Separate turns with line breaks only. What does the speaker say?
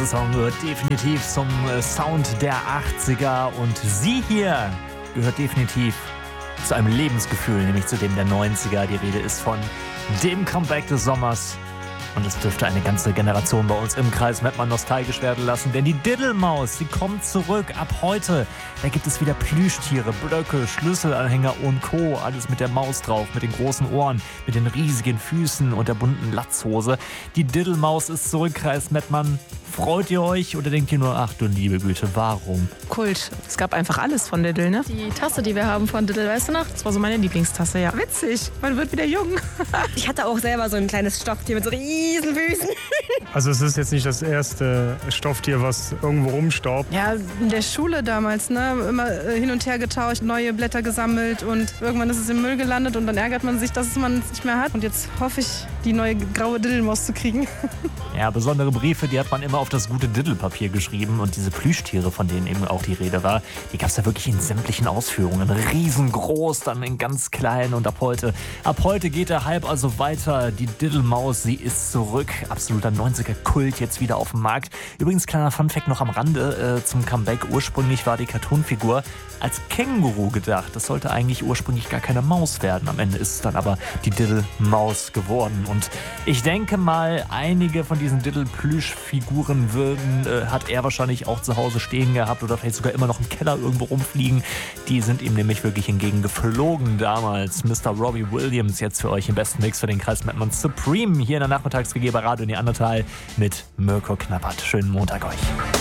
nächste Song gehört definitiv zum Sound der 80er und sie hier gehört definitiv zu einem Lebensgefühl, nämlich zu dem der 90er. Die Rede ist von dem Comeback des Sommers. Und es dürfte eine ganze Generation bei uns im Kreis Mettmann nostalgisch werden lassen, denn die Diddlemaus, sie kommt zurück ab heute. Da gibt es wieder Plüschtiere, Blöcke, Schlüsselanhänger und Co. Alles mit der Maus drauf, mit den großen Ohren, mit den riesigen Füßen und der bunten Latzhose. Die Diddlemaus ist zurück, Kreis Mettmann. Freut ihr euch oder denkt ihr nur, ach du liebe Güte, warum?
Kult. Es gab einfach alles von Diddle, ne?
Die Tasse, die wir haben von Diddle, weißt du noch?
Das war so meine Lieblingstasse, ja. Witzig, man wird wieder jung.
Ich hatte auch selber so ein kleines Stofftier mit so riesen Füßen.
Also es ist jetzt nicht das erste Stofftier, was irgendwo rumstaubt.
Ja, in der Schule damals, ne? Immer hin und her getauscht, neue Blätter gesammelt und irgendwann ist es im Müll gelandet und dann ärgert man sich, dass man es nicht mehr hat. Und jetzt hoffe ich, die neue graue Diddlemaus zu kriegen.
Ja, besondere Briefe, die hat man immer auf das gute Diddlepapier geschrieben und diese Plüschtiere, von denen eben auch die Rede war, die gab es ja wirklich in sämtlichen Ausführungen. Riesengroß, dann in ganz klein und ab heute geht der Hype also weiter. Die Diddlemaus, sie ist zurück. Absoluter 90er-Kult jetzt wieder auf dem Markt. Übrigens, kleiner Funfact noch am Rande zum Comeback. Ursprünglich war die Cartoonfigur als Känguru gedacht. Das sollte eigentlich ursprünglich gar keine Maus werden. Am Ende ist es dann aber die Diddlemaus geworden. Und ich denke mal, einige von diesen Diddle-Plüschfiguren hat er wahrscheinlich auch zu Hause stehen gehabt oder vielleicht sogar immer noch im Keller irgendwo rumfliegen. Die sind ihm nämlich wirklich entgegengeflogen damals. Mr. Robbie Williams jetzt für euch im besten Mix für den Kreis Mettmann Supreme hier in der Nachmittagsregie bei Radio Neandertal mit Mirko Knappert. Schönen Montag euch.